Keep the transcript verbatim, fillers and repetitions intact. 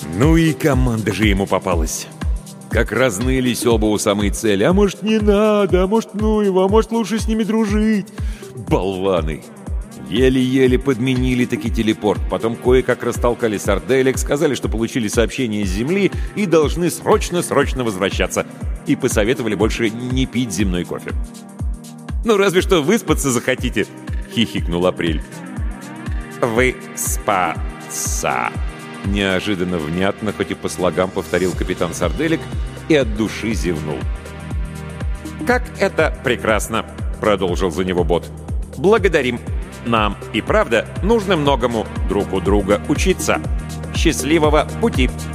Ну и команда же ему попалась. Как разнылись оба у самой цели. А может, не надо, а может, ну его, а может, лучше с ними дружить. Болваны. Еле-еле подменили таки телепорт. Потом кое-как растолкали сарделек, сказали, что получили сообщение с Земли и должны срочно-срочно возвращаться. И посоветовали больше не пить земной кофе. «Ну, разве что выспаться захотите», — хихикнул Апрель. «Выспаться», — неожиданно внятно, хоть и по слогам повторил капитан Сарделек и от души зевнул. «Как это прекрасно», — продолжил за него бот. «Благодарим. Нам и правда нужно многому друг у друга учиться. Счастливого пути!»